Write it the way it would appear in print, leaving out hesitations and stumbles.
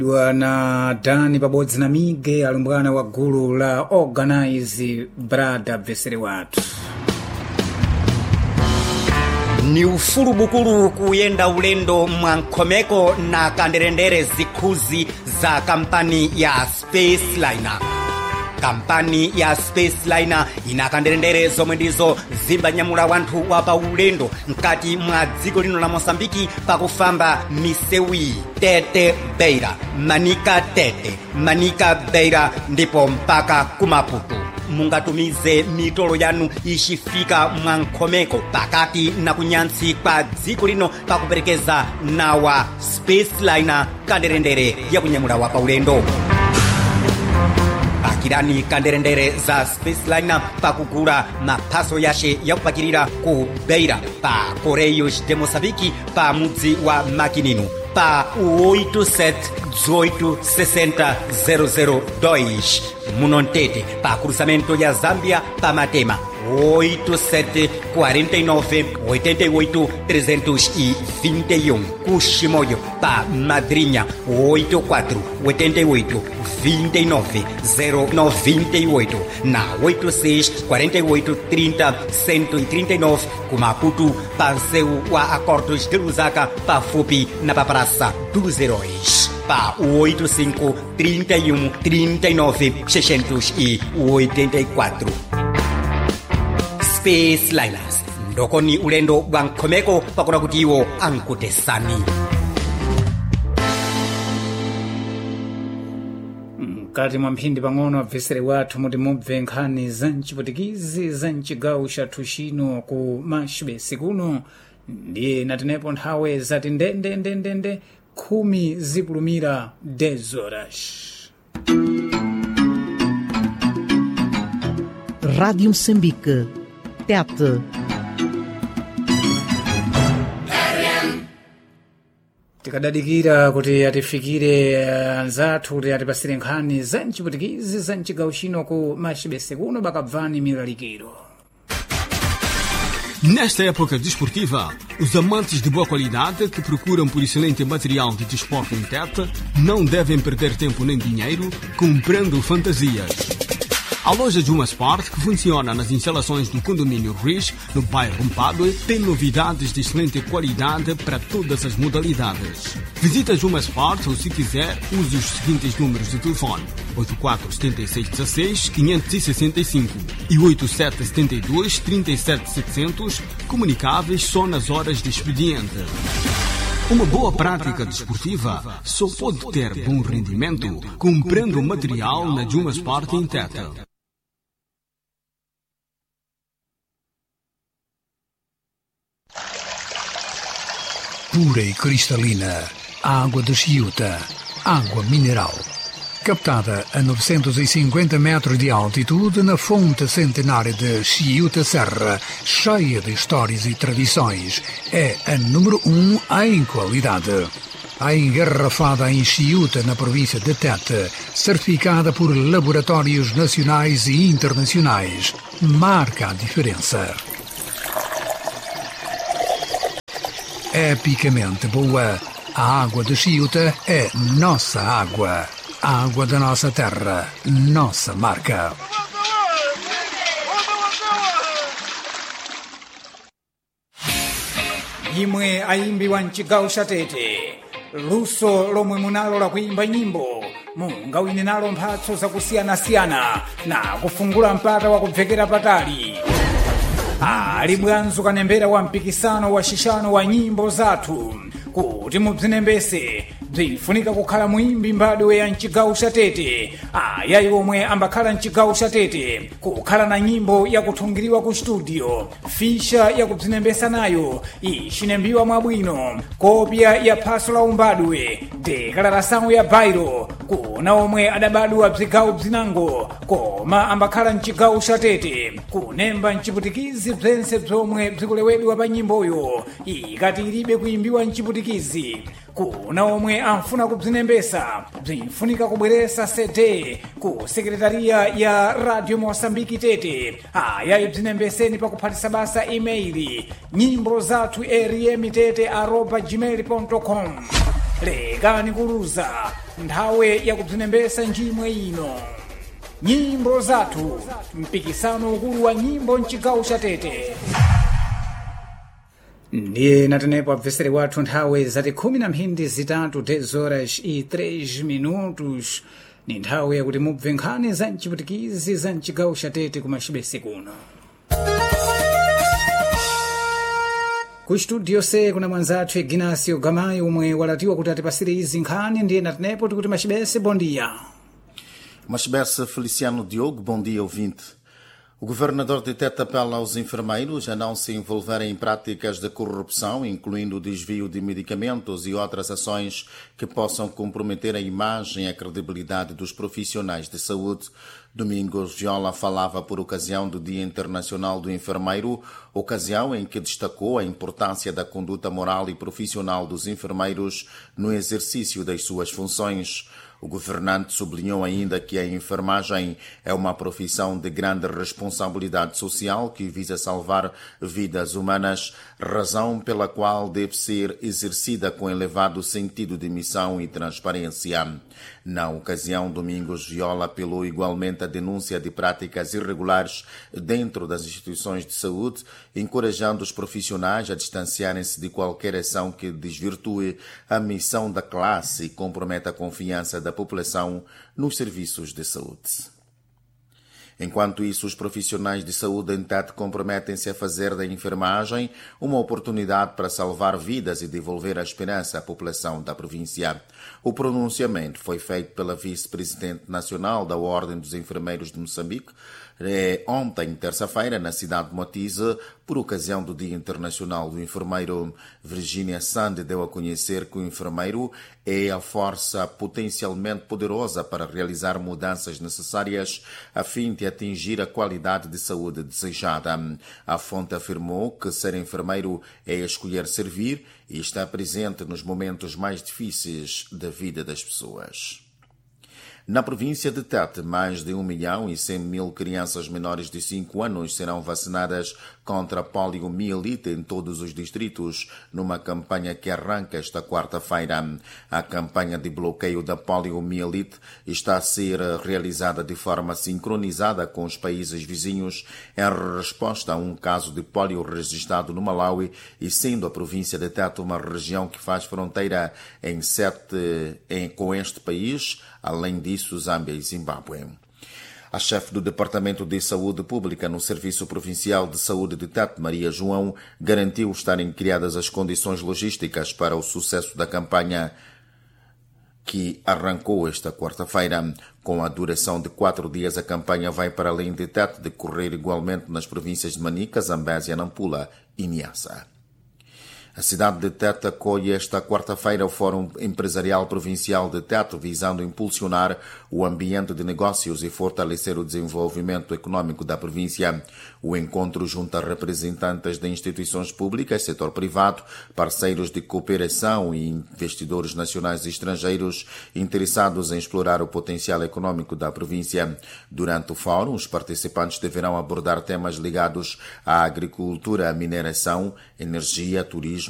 na Dani pabodzi na Mige alumbwana wa gulu la Organize Brada Vesere watu. Ni ufuru bukuru kuyenda ulendo mwankomeko na kanderendere zikuzi za kampani ya Space Liner. Kampani ya Space Liner inakanderendere zomwe ndizo zimbanyamula wanthu wapa ulendo mkati mwa dziko lino la Mosambiki pakufamba misewi Tete Beira, Manica Tete, Manica Beira ndipo mpaka kumaputo. Mungatumize mitolo yanu ishifika mwankomeko pakati na kunyantsi kwa dziko lino pakuperekeza nawa Space Liner kanderendere ya kunyamula wapa ulendo. Akirani kanderendere za Space Liner pakugura mapaso yashe ya kupakirira ku Beira pa Correios de Moçambique pa mudzi wa Maquinino pa 87-860-002 Munontete pa cruzamento ya Zambia pa Matema 87-49-88-321 Cuximoyo pa Madrinha 84-88-29-098 na 86-48-30-139 Kumaputu pa Nseu wa Acordos de Lusaka pa Fupi na pa Praça dos Heróis pa 85-31-39-684 Space Liners ndokoni ulendo wa nkomeko pakona kuti iwo ankutesani. Mkati mwa mphindi pang'ono abvesere wathu muti mubve nkhani za mchiputikizi za mchigawo chathu chino ku Mashibesi kuno ndiye natinepo nthawe zati ndende 10 zipulumira 10 horas. Rádio Moçambique, Tete. Tikadadikira kuti atifikire anzathu kuti atipasire nkhani za mchiputikizi za mchigawo chino ku Mashibesi kuno bakabvani miralikiro. Nesta época desportiva, os amantes de boa qualidade que procuram por excelente material de desporto em Tete não devem perder tempo nem dinheiro comprando fantasias. A loja Juma Sport, que funciona nas instalações do condomínio Riz, no bairro Mpadue, tem novidades de excelente qualidade para todas as modalidades. Visita Juma Sport ou, se quiser, use os seguintes números de telefone: 847616-565 e 8772-37700, comunicáveis só nas horas de expediente. Uma boa prática desportiva só pode ter bom rendimento comprando material na Juma Sport em Tete. Pura e cristalina, água de Chiuta, água mineral. Captada a 950 metros de altitude na fonte centenária de Chiuta Serra, cheia de histórias e tradições, é a número 1 em qualidade. A engarrafada em Chiuta, na província de Tete, certificada por laboratórios nacionais e internacionais, marca a diferença. Epicamente boa, a água de Chiuta é nossa água. A água da nossa terra, nossa marca. Imwe aimbi wa mchigawo cha Tete, luso lomwe munalo la kuimba nyimbo, mungawine nalo mphatso zakusiyana-siyana na kufungula mpata wa kubvekera patali. Ali bwanzu kanembera wa mpikisano wa shishano wa nyimbo zathu kuti mubzinembese bzifunika kukhala muimbi mbadwe ya mchigawo cha Tete. Ayayi omwe ambakhala mchigawo cha Tete kukhala na nyimbo ya kuthungiriwa ku studio, fisha ya kubzinembesa nayo ichinembiwa mwabwino, kopya ya phaso la umbadwe, dekalarasamu ya bairo kuna omwe adabadwa bzigawo bzinango koma ambakhala mchigawo cha Tete kunemba mchiputikizi bzense bzomwe bzikulewedwa pa nyimboyo ikati ilibe kuimbiwa mchiputikizi. Kuna omwe amfuna kubzinembesa bzinfunika kubweresa CD ku sekretaria ya Radio Moçambique Tete. Ayayi bzinembeseni pakuphatisa basa emaili nyimbo zathu rmtete@gmail.com. lekani kuluza nthawe yakubzinembesa njimwe ino. Nyimbo zathu, mpikisano ukulu wa nyimbo mchigawo cha Tete. Ndiye natenepo abvesere wathu nthawe zati 13 horas e 3 minutos. Ni nthawe yakuti mubve nkhani za mchiputikizi za mchigawo cha Tete kumachibese kuno. Ku studio se kuna mwanzathu Ignacio Gamayi umwe walatiwa kuti atipasire izi nkhani. Ndiye natenepo tikuti machibese bom dia. Machibese Feliciano Diogo, bom dia ouvinte. O governador de Tete apela aos enfermeiros a não se envolverem em práticas de corrupção, incluindo o desvio de medicamentos e outras ações que possam comprometer a imagem e a credibilidade dos profissionais de saúde. Domingos Viola falava por ocasião do Dia Internacional do Enfermeiro, ocasião em que destacou a importância da conduta moral e profissional dos enfermeiros no exercício das suas funções. O governante sublinhou ainda que a enfermagem é uma profissão de grande responsabilidade social que visa salvar vidas humanas, razão pela qual deve ser exercida com elevado sentido de missão e transparência. Na ocasião, Domingos Viola apelou igualmente à denúncia de práticas irregulares dentro das instituições de saúde, encorajando os profissionais a distanciarem-se de qualquer ação que desvirtue a missão da classe e comprometa a confiança da população nos serviços de saúde. Enquanto isso, os profissionais de saúde em Tete comprometem-se a fazer da enfermagem uma oportunidade para salvar vidas e devolver a esperança à população da província. O pronunciamento foi feito pela vice-presidente nacional da Ordem dos Enfermeiros de Moçambique, ontem, terça-feira, na cidade de Moatize, por ocasião do Dia Internacional do Enfermeiro. Virginia Sande deu a conhecer que o enfermeiro é a força potencialmente poderosa para realizar mudanças necessárias a fim de atingir a qualidade de saúde desejada. A fonte afirmou que ser enfermeiro é escolher servir e estar presente nos momentos mais difíceis da vida das pessoas. Na província de Tete, mais de 1.100.000 crianças menores de 5 anos serão vacinadas contra a poliomielite em todos os distritos, numa campanha que arranca esta quarta-feira. A campanha de bloqueio da poliomielite está a ser realizada de forma sincronizada com os países vizinhos em resposta a um caso de polio registrado no Malawi e sendo a província de Tete uma região que faz fronteira com este país, além disso, Zâmbia e Zimbábue. A chefe do Departamento de Saúde Pública no Serviço Provincial de Saúde de Tete, Maria João, garantiu estarem criadas as condições logísticas para o sucesso da campanha que arrancou esta quarta-feira. Com a duração de 4 dias, a campanha vai para além de Tete, decorrer igualmente nas províncias de Manica, Zambésia, Nampula e Niassa. A cidade de Tete acolhe esta quarta-feira o Fórum Empresarial Provincial de Tete, visando impulsionar o ambiente de negócios e fortalecer o desenvolvimento econômico da província. O encontro junta representantes de instituições públicas, setor privado, parceiros de cooperação e investidores nacionais e estrangeiros interessados em explorar o potencial econômico da província. Durante o fórum, os participantes deverão abordar temas ligados à agricultura, à mineração, energia, turismo,